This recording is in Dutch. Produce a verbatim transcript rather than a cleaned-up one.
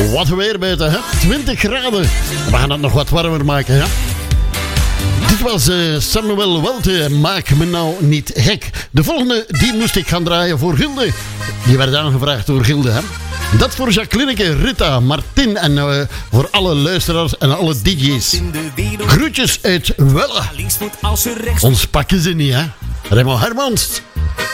Wat een weer buiten, hè? twintig graden. We gaan het nog wat warmer maken, hè? Dit was uh, Samuel Welte. Maak me nou niet gek. De volgende, die moest ik gaan draaien voor Gilde. Die werd aangevraagd door Gilde, hè? Dat voor Jacqueline, Rita, Martin en uh, voor alle luisteraars en alle D J's. Groetjes uit Welle. Ons pakken ze niet, hè? Remo Hermans.